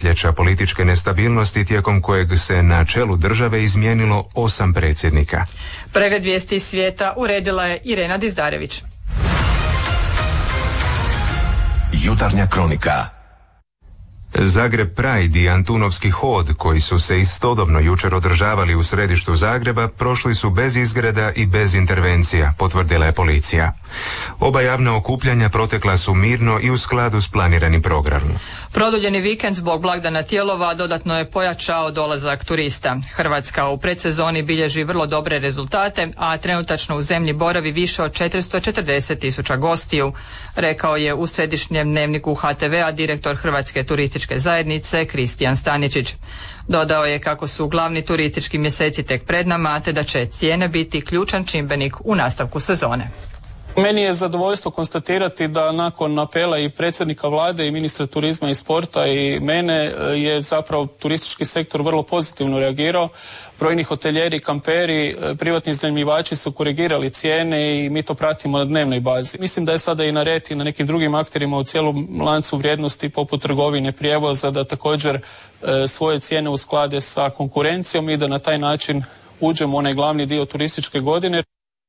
desetljeća političke nestabilnosti tijekom kojeg se na čelu države izmijenilo 8 predsjednika. Pregled vijesti iz svijeta uredila je Irena Dizdarević. Jutarnja kronika. Zagreb Pride i Antunovski hod, koji su se istodobno jučer održavali u središtu Zagreba, prošli su bez izgreda i bez intervencija, potvrdila je policija. Oba javna okupljanja protekla su mirno i u skladu s planiranim programom. Produljeni vikend zbog blagdana Tijelova dodatno je pojačao dolazak turista. Hrvatska u predsezoni bilježi vrlo dobre rezultate, a trenutačno u zemlji boravi više od 440.000 gostiju, rekao je u središnjem dnevniku HTV-a direktor Hrvatske turističke zajednice Kristijan Staničić. Dodao je kako su glavni turistički mjeseci tek pred nama, te da će cijene biti ključan čimbenik u nastavku sezone. Meni je zadovoljstvo konstatirati da nakon apela i predsjednika vlade i ministra turizma i sporta i mene je zapravo turistički sektor vrlo pozitivno reagirao. Brojni hotelijeri, kamperi, privatni iznajmljivači su korigirali cijene i mi to pratimo na dnevnoj bazi. Mislim da je sada i na red i na nekim drugim akterima u cijelom lancu vrijednosti poput trgovine, prijevoza da također svoje cijene usklade sa konkurencijom i da na taj način uđemo u onaj glavni dio turističke godine.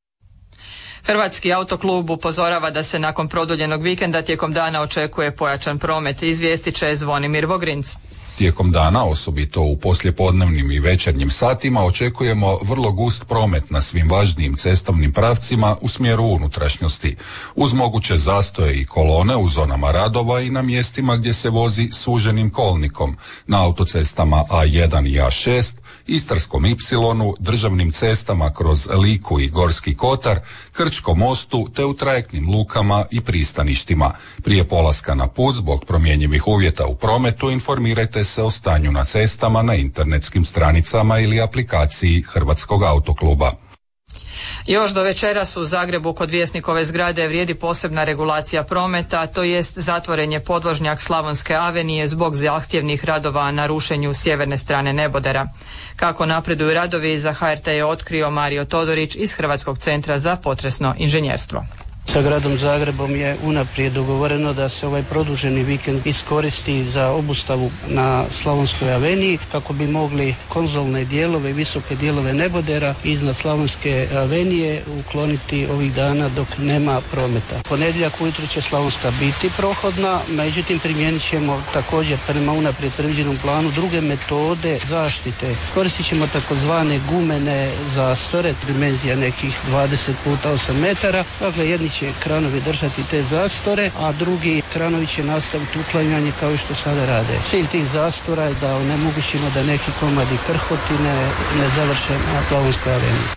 Hrvatski autoklub upozorava da se nakon produljenog vikenda tijekom dana očekuje pojačan promet, izvijestit će Zvonimir Vogrinc. Tijekom dana, osobito u poslijepodnevnim i večernjim satima, očekujemo vrlo gust promet na svim važnijim cestovnim pravcima u smjeru unutrašnjosti, uz moguće zastoje i kolone u zonama radova i na mjestima gdje se vozi suženim kolnikom, na autocestama A1 i A6, Istarskom Y, državnim cestama kroz Liku i Gorski Kotar, Krčkom mostu te u trajektnim lukama i pristaništima. Prije polaska na put zbog promjenjivih uvjeta u prometu informirajte se o stanju na cestama na internetskim stranicama ili aplikaciji Hrvatskog autokluba. Još do večeras u Zagrebu kod Vjesnikove zgrade vrijedi posebna regulacija prometa, to jest zatvoren je podvožnjak Slavonske avenije zbog zahtjevnih radova na rušenju sjeverne strane nebodera. Kako napreduju radovi, za HRT je otkrio Mario Todorić iz Hrvatskog centra za potresno inženjerstvo. Sa gradom Zagrebom je unaprijed dogovoreno da se ovaj produženi vikend iskoristi za obustavu na Slavonskoj aveniji kako bi mogli konzolne dijelove, visoke dijelove nebodera iznad Slavonske avenije ukloniti ovih dana dok nema prometa. Ponedjeljak ujutro će Slavonska biti prohodna, međutim primijenit ćemo također prema unaprijed predviđenom planu druge metode zaštite. Koristit ćemo takozvane gumene zastore, dimenzija nekih 20 puta 8 metara, dakle jedni će kranovi držati te zastore, a drugi kranovi će nastaviti uklanjanje kao što sada rade. Cilj tih zastora je da onemogućimo da neki komadi krhotine ne završe na Slavonskoj aveniji.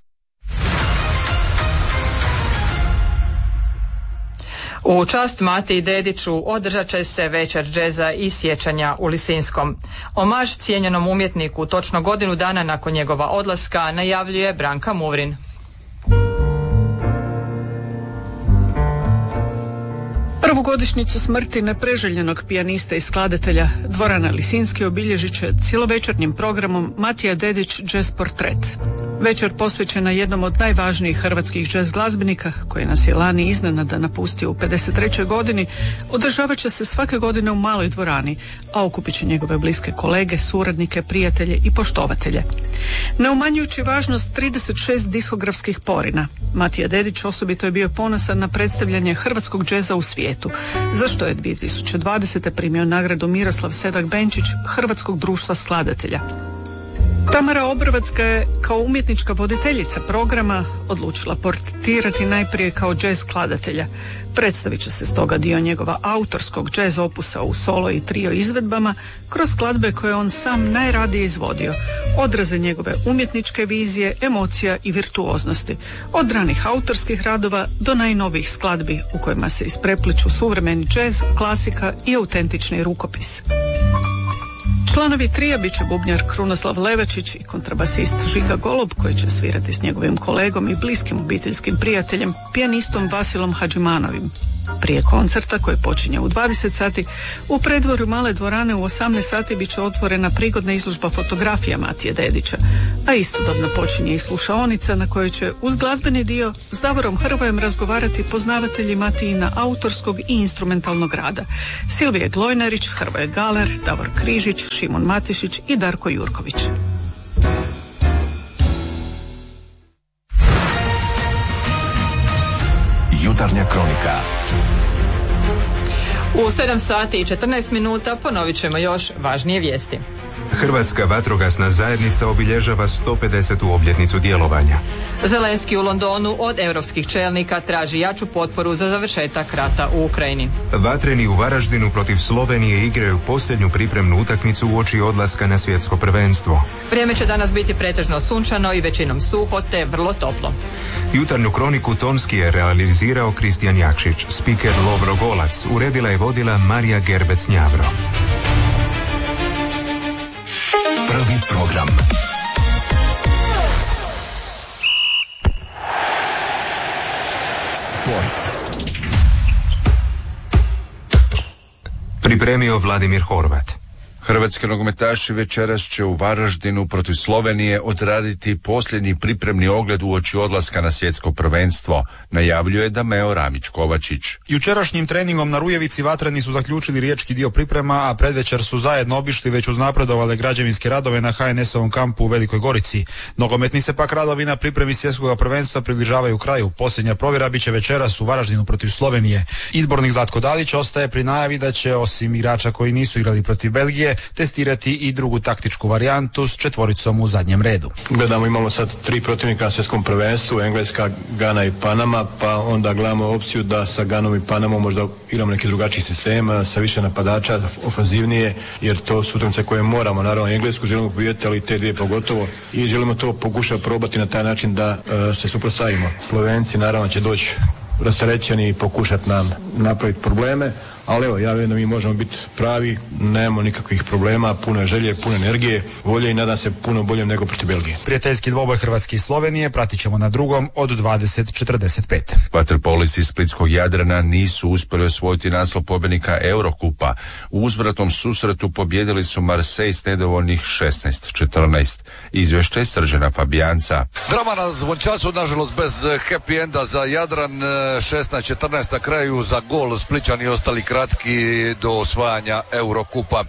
U čast Matiji Dediću održat će se večer džeza i sjećanja u Lisinskom. Omaž cijenjenom umjetniku točno godinu dana nakon njegova odlaska najavljuje Branka Muvrin. Prvu godišnjicu smrti nepreželjenog pijanista i skladatelja dvorana Lisinski obilježit će cijelovečernjim programom Matija Dedić Jazz Portret. Večer posvećena jednom od najvažnijih hrvatskih jazz glazbenika, koji nas je lani iznenada napustio u 53. godini, održavat će se svake godine u maloj dvorani, a okupit će njegove bliske kolege, suradnike, prijatelje i poštovatelje. Ne umanjujući važnost 36 diskografskih porina, Matija Dedić osobito je bio ponosan na predstavljanje hrvatskog džeza u svijetu, za što je 2020. primio nagradu Miroslav Sedak Benčić Hrvatskog društva skladatelja. Tamara Obrvac ga je kao umjetnička voditeljica programa odlučila portretirati najprije kao jazz skladatelja. Predstavit će se stoga dio njegova autorskog jazz opusa u solo i trio izvedbama kroz skladbe koje on sam najradije izvodio, odraze njegove umjetničke vizije, emocija i virtuoznosti, od ranih autorskih radova do najnovijih skladbi u kojima se isprepliču suvremeni jazz, klasika i autentični rukopis. Članovi trija bit će bubnjar Krunoslav Levačić i kontrabasist Žiga Golob, koji će svirati s njegovim kolegom i bliskim obiteljskim prijateljem, pijanistom Vasilom Hadžimanovim. Prije koncerta koji počinje u 20 sati, u predvorju male dvorane u 18 sati bit će otvorena prigodna izložba fotografija Matije Dedića, a istodobno počinje i slušaonica na kojoj će uz glazbeni dio s Davorom Hrvojem razgovarati poznavatelji Matijina autorskog i instrumentalnog rada: Silvije Glojnarić, Hrvoje Galer, Davor Križić, Šimon Matišić i Darko Jurković. Jutarnja kronika. U 7 sati i 14 minuta ponovit ćemo još važnije vijesti. Hrvatska vatrogasna zajednica obilježava 150. obljetnicu djelovanja. Zelenski u Londonu od europskih čelnika traži jaču potporu za završetak rata u Ukrajini. Vatreni u Varaždinu protiv Slovenije igraju posljednju pripremnu utakmicu uoči odlaska na svjetsko prvenstvo. Vrijeme će danas biti pretežno sunčano i većinom suho te vrlo toplo. Jutarnju kroniku tonski je realizirao Kristijan Jakšić, spiker Lovro Golac, uredila i vodila Marija Gerbec-Njavro. Prvi program. Sport. Pripremio Vladimir Horvat. Hrvatski nogometaši večeras će u Varaždinu protiv Slovenije odraditi posljednji pripremni ogled uoči odlaska na svjetsko prvenstvo, najavljuje Dameo Ramić-Kovačić. Jučerašnjim treningom na Rujevici vatreni su zaključili riječki dio priprema, a predvečer su zajedno obišli već uznapredovale građevinske radove na HNS-ovom kampu u Velikoj Gorici. Nogometni se pak radovi na pripremi svjetskog prvenstva približavaju kraju. Posljednja provjera biće večeras u Varaždinu protiv Slovenije. Izbornik Zlatko Dalić ostaje pri najavi da će, osim igrača koji nisu igrali protiv Belgije, testirati i drugu taktičku varijantu s četvoricom u zadnjem redu. Gledamo, imamo sad 3 protivnika na svjetskom prvenstvu, Engleska, Gana i Panama, pa onda gledamo opciju da sa Ganom i Panamom možda igramo neki drugačiji sistem, sa više napadača, ofanzivnije, jer to su utakmice koje moramo, naravno Englesku želimo pobijediti, ali te dvije pogotovo, i želimo to pokušati probati na taj način da se suprotstavimo. Slovenci naravno će doći rasterećeni i pokušati nam napraviti probleme, ali evo, ja vjerujem da mi možemo biti pravi, nemamo nikakvih problema, puno je želje, puno energije, volje i nadam se puno boljem nego protiv Belgije. Prijateljski dvoboj Hrvatske i Slovenije pratit ćemo na drugom od 20:45. Vaterpolisti iz splitskog Jadrana nisu uspjeli osvojiti naslov pobjednika Eurokupa. U uzvratnom susretu pobjedili su Marseille s nedovoljnih 16-14. Izvješće Srđana Fabijanca. Drama na Zvončacu, nažalost bez happy enda za Jadran, 16-14 na kraju za gol, Splićani ostali kratki do osvajanja Eurokupa.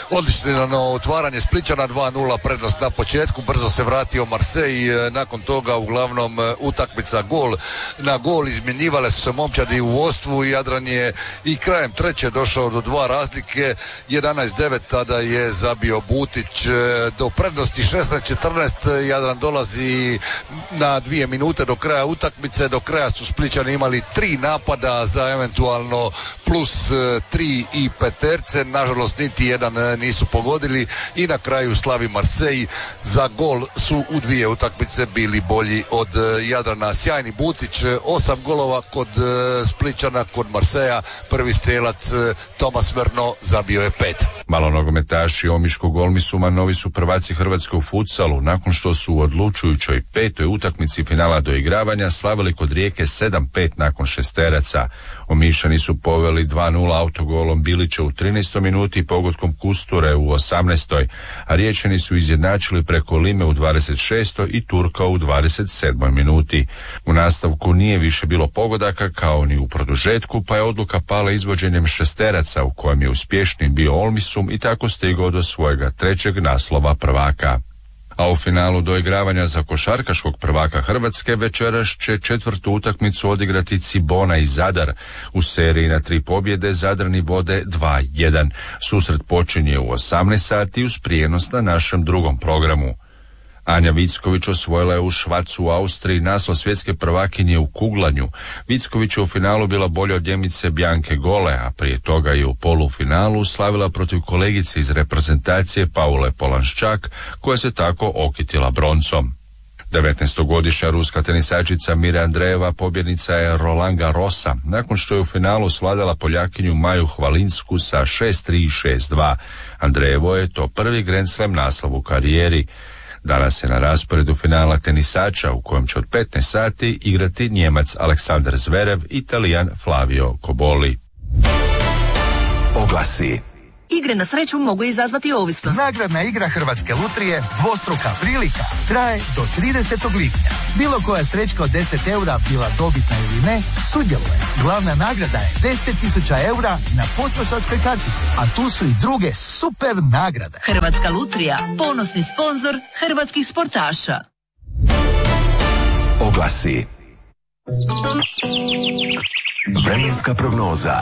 Odlično otvaranje Splićana, 2-0 prednost na početku, brzo se vratio Marseille, nakon toga uglavnom utakmica gol na gol, izmjenjivale su se momčadi u vodstvu, Jadran je i krajem treće došao do 2 razlike, 11-9 tada je zabio Butić, do prednosti 16-14 Jadran dolazi na 2 minute do kraja utakmice, do kraja su Splićani imali 3 napada za eventualno plus 3 i peterce, nažalost niti jedan nisu pogodili i na kraju slavi Marseille, za gol su u 2 utakmice bili bolji od Jadrana. Sjajni Butić, 8 golova kod Splićana, kod Marseja, prvi strelac Tomas Verno zabio je 5. Malonogometaši Omiškog Olmisuma novi su prvaci Hrvatske u futsalu nakon što su u odlučujućoj 5. utakmici finala doigravanja slavili kod Rijeke 7-5 nakon šesteraca. Omišani su poveli 2-0 autogolom Bilića u 13. minuti i pogodkom Kusture u 18. a Riječani su izjednačili preko Lime u 26. i Turka u 27. minuti. U nastavku nije više bilo pogodaka kao ni u produžetku, pa je odluka pala izvođenjem šesteraca u kojem je uspješniji bio Olmisum i tako stigao do svojega 3. naslova prvaka. A u finalu doigravanja za košarkaškog prvaka Hrvatske večeras će 4. utakmicu odigrati Cibona i Zadar. U seriji na 3 pobjede Zadrani vode 2-1. Susret počinje u 18 sati uz prijenos na našem drugom programu. Anja Vicković osvojila je u Švarcu u Austriji naslov svjetske prvakinje u kuglanju. Vicković je u finalu bila bolja od Njemice Bjanke Gole, a prije toga je u polufinalu slavila protiv kolegice iz reprezentacije Paule Polanščak, koja se tako okitila broncom. 19-godišnja ruska tenisačica Mira Andreeva pobjednica je Roland Garrosa, nakon što je u finalu svladala Poljakinju Maju Hvalinsku sa 6-3 i 6-2. Andreevo je to prvi Grand Slam naslov u karijeri. Danas je na rasporedu finala tenisača u kojem će od 15 sati igrati Njemac Aleksandar Zverev i Italijan Flavio Koboli. Oglasi. Igre na sreću mogu izazvati ovisnost. Nagradna igra Hrvatske lutrije Dvostruka prilika traje do 30. lipnja. Bilo koja srećka od 10 eura, bila dobitna ili ne, sudjeluje. Glavna nagrada je 10.000 eura na potrošačkoj kartici, a tu su i druge super nagrade. Hrvatska lutrija, ponosni sponzor hrvatskih sportaša. Oglasi. Vremenska prognoza.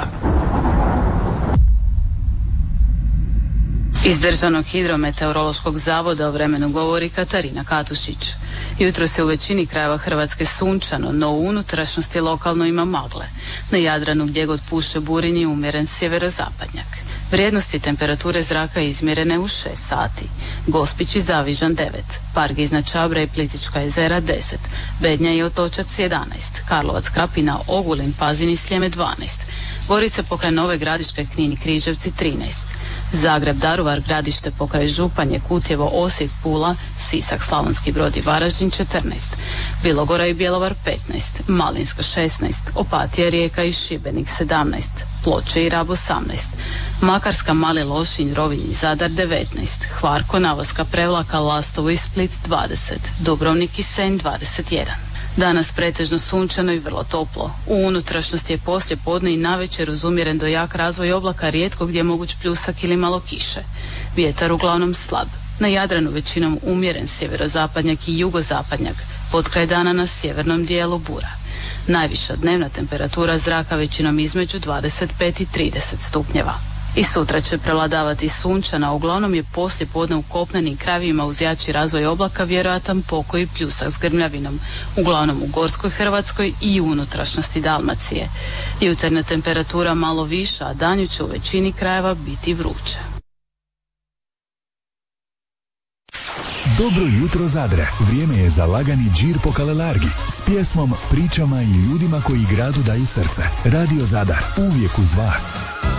Iz Državnog hidrometeorološkog zavoda o vremenu govori Katarina Katušić. Jutros je u većini krajeva Hrvatske sunčano, no u unutrašnjosti lokalno ima magle. Na Jadranu gdje god puše burinji umjeren sjeverozapadnjak. Vrijednosti temperature zraka izmjerene u 6 sati. Gospić i Zavižan 9, Park iznad Čabra i Plitvička jezera 10, Bednja i Otočac 11, Karlovac, Krapina, Ogulin, Pazin i Sljeme 12, Gorica pokraj Nove Gradiške, Knin i Križevci 13, Zagreb, Daruvar, Gradište pokraj Županje, Kutjevo, Osijek, Pula, Sisak, Slavonski Brod i Varaždin 14, Bilogora i Bjelovar 15, Malinska 16, Opatija, Rijeka i Šibenik 17, Ploče i Rab 18, Makarska, Mali Lošinj, Rovinj i Zadar 19, Hvar, Konavoska, Prevlaka, Lastovo i Split 20, Dubrovnik i Senj 21. Danas pretežno sunčano i vrlo toplo. U unutrašnjosti je poslije podne i navečer uz umjeren do jak razvoj oblaka, rijetko gdje je moguć pljusak ili malo kiše. Vjetar uglavnom slab. Na Jadranu većinom umjeren sjeverozapadnjak i jugozapadnjak, potkraj dana na sjevernom dijelu bura. Najviša dnevna temperatura zraka većinom između 25 i 30 stupnjeva. I sutra će prevladavati sunčana, uglavnom je poslije podne u kopnenim krajevima uz jači razvoj oblaka vjerojatan pokoj i pljusak s grmljavinom, uglavnom u Gorskoj Hrvatskoj i u unutrašnjosti Dalmacije. Jutarnja temperatura malo viša, a danju će u većini krajeva biti vruće. Dobro jutro Zadre, vrijeme je za lagani džir po Kalelargi s pjesmom, pričama i ljudima koji gradu daju srce. Radio Zadar, uvijek uz vas.